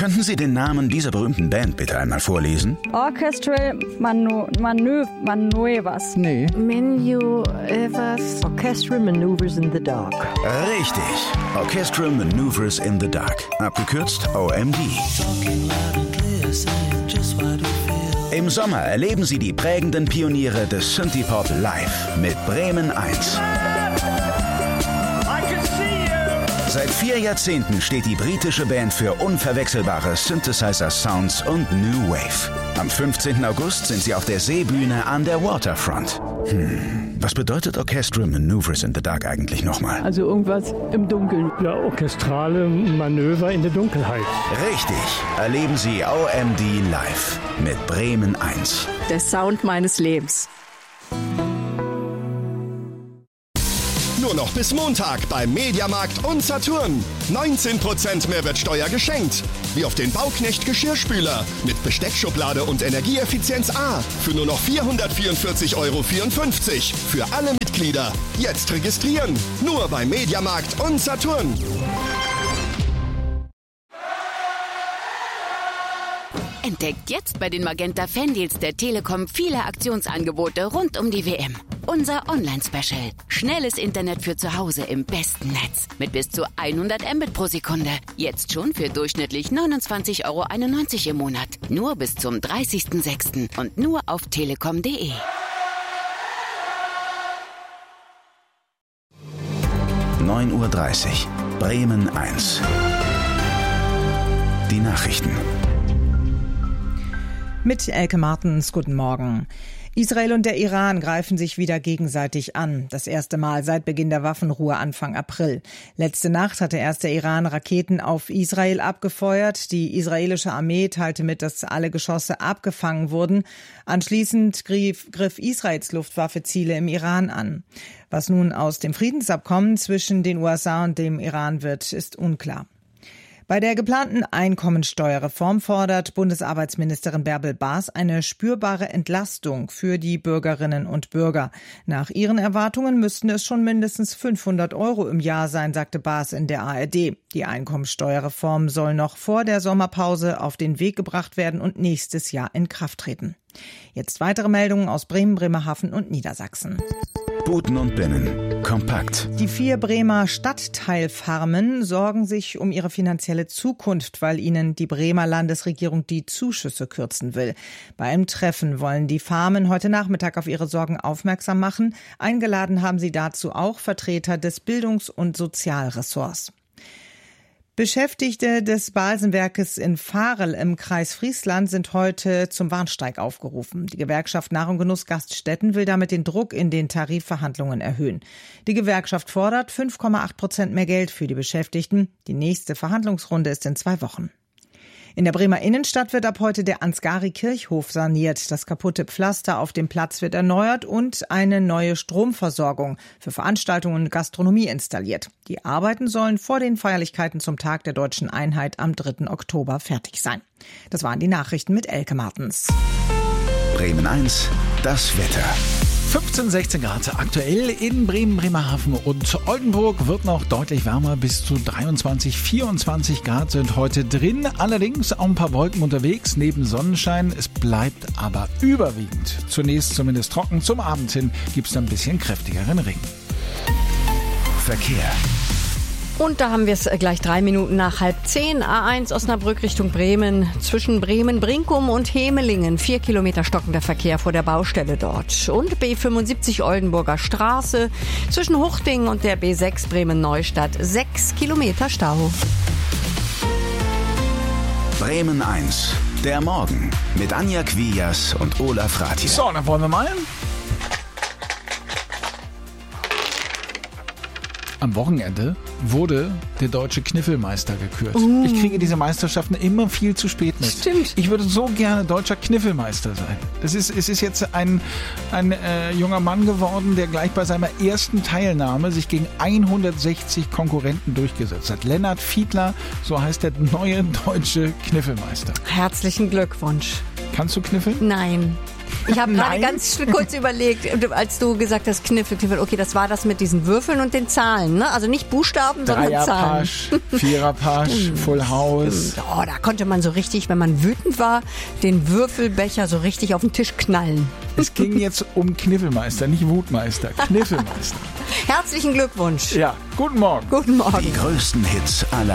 Könnten Sie den Namen dieser berühmten Band bitte einmal vorlesen? Orchestral Maneuvers. Nee. Orchestral Maneuvers in the Dark. Richtig. Orchestral Maneuvers in the Dark. Abgekürzt OMD. Im Sommer erleben Sie die prägenden Pioniere des Synthie-Pop live mit Bremen 1. Seit 4 Jahrzehnten steht die britische Band für unverwechselbare Synthesizer-Sounds und New Wave. Am 15. August sind sie auf der Seebühne an der Waterfront. Was bedeutet Orchestral Maneuvers in the Dark eigentlich nochmal? Also irgendwas im Dunkeln. Ja, orchestrale Manöver in der Dunkelheit. Richtig. Erleben Sie OMD live mit Bremen 1. Der Sound meines Lebens. Nur noch bis Montag beim Mediamarkt und Saturn. 19% Mehrwertsteuer geschenkt. Wie auf den Bauknecht Geschirrspüler mit Besteckschublade und Energieeffizienz A für nur noch 444,54 € für alle Mitglieder. Jetzt registrieren. Nur beim Mediamarkt und Saturn. Entdeckt jetzt bei den Magenta Fandeals der Telekom viele Aktionsangebote rund um die WM. Unser Online-Special. Schnelles Internet für zu Hause im besten Netz. Mit bis zu 100 Mbit pro Sekunde. Jetzt schon für durchschnittlich 29,91 € im Monat. Nur bis zum 30.06. und nur auf telekom.de. 9:30 Uhr. Bremen 1. Die Nachrichten. Mit Elke Martens, guten Morgen. Israel und der Iran greifen sich wieder gegenseitig an. Das erste Mal seit Beginn der Waffenruhe Anfang April. Letzte Nacht hatte erst der Iran Raketen auf Israel abgefeuert. Die israelische Armee teilte mit, dass alle Geschosse abgefangen wurden. Anschließend griff Israels Luftwaffe Ziele im Iran an. Was nun aus dem Friedensabkommen zwischen den USA und dem Iran wird, ist unklar. Bei der geplanten Einkommensteuerreform fordert Bundesarbeitsministerin Bärbel Baas eine spürbare Entlastung für die Bürgerinnen und Bürger. Nach ihren Erwartungen müssten es schon mindestens 500 € im Jahr sein, sagte Baas in der ARD. Die Einkommensteuerreform soll noch vor der Sommerpause auf den Weg gebracht werden und nächstes Jahr in Kraft treten. Jetzt weitere Meldungen aus Bremen, Bremerhaven und Niedersachsen. Buten und Binnen. Kompakt. Die 4 Bremer Stadtteilfarmen sorgen sich um ihre finanzielle Zukunft, weil ihnen die Bremer Landesregierung die Zuschüsse kürzen will. Bei einem Treffen wollen die Farmen heute Nachmittag auf ihre Sorgen aufmerksam machen. Eingeladen haben sie dazu auch Vertreter des Bildungs- und Sozialressorts. Beschäftigte des Balsenwerkes in Varel im Kreis Friesland sind heute zum Warnstreik aufgerufen. Die Gewerkschaft Nahrung Genuss Gaststätten will damit den Druck in den Tarifverhandlungen erhöhen. Die Gewerkschaft fordert 5,8% mehr Geld für die Beschäftigten. Die nächste Verhandlungsrunde ist in 2 Wochen. In der Bremer Innenstadt wird ab heute der Ansgari-Kirchhof saniert. Das kaputte Pflaster auf dem Platz wird erneuert und eine neue Stromversorgung für Veranstaltungen und Gastronomie installiert. Die Arbeiten sollen vor den Feierlichkeiten zum Tag der Deutschen Einheit am 3. Oktober fertig sein. Das waren die Nachrichten mit Elke Martens. Bremen 1, das Wetter. 15, 16 Grad aktuell in Bremen, Bremerhaven und Oldenburg, wird noch deutlich wärmer, bis zu 23, 24 Grad sind heute drin. Allerdings auch ein paar Wolken unterwegs, neben Sonnenschein. Es bleibt aber überwiegend zunächst zumindest trocken. Zum Abend hin gibt es dann ein bisschen kräftigeren Regen. Verkehr. Und da haben wir es gleich 3 Minuten nach 9:30. A1 Osnabrück Richtung Bremen. Zwischen Bremen-Brinkum und Hemelingen 4 Kilometer stockender Verkehr vor der Baustelle dort. Und B75 Oldenburger Straße. Zwischen Huchting und der B6 Bremen-Neustadt 6 Kilometer Stau. Bremen 1, der Morgen mit Anja Quias und Olaf Rathje. So, dann wollen wir mal. Am Wochenende wurde der deutsche Kniffelmeister gekürt. Ich kriege diese Meisterschaften immer viel zu spät mit. Stimmt. Ich würde so gerne deutscher Kniffelmeister sein. Es ist jetzt ein junger Mann geworden, der gleich bei seiner ersten Teilnahme sich gegen 160 Konkurrenten durchgesetzt hat. Lennart Fiedler, so heißt der neue deutsche Kniffelmeister. Herzlichen Glückwunsch. Kannst du kniffeln? Nein. Ich habe gerade Nein. ganz kurz überlegt, als du gesagt hast, Kniffel, okay, das war das mit diesen Würfeln und den Zahlen, ne? Also nicht Buchstaben, sondern Zahlen. Dreier-Pasch, Vierer-Pasch, Full House. Oh, da konnte man so richtig, wenn man wütend war, den Würfelbecher so richtig auf den Tisch knallen. Es ging jetzt um Kniffelmeister, nicht Wutmeister. Kniffelmeister. Herzlichen Glückwunsch. Ja, guten Morgen. Guten Morgen. Die größten Hits aller